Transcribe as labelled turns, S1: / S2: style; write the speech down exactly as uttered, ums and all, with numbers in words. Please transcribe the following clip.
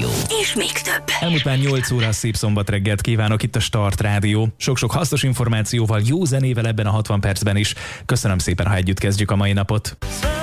S1: Rádió.
S2: És még több.
S3: Elmúlt már nyolc óra, szép szombat reggelt kívánok, itt a Start Rádió. Sok-sok hasznos információval, jó zenével ebben a hatvan percben is. Köszönöm szépen, ha együtt kezdjük a mai napot.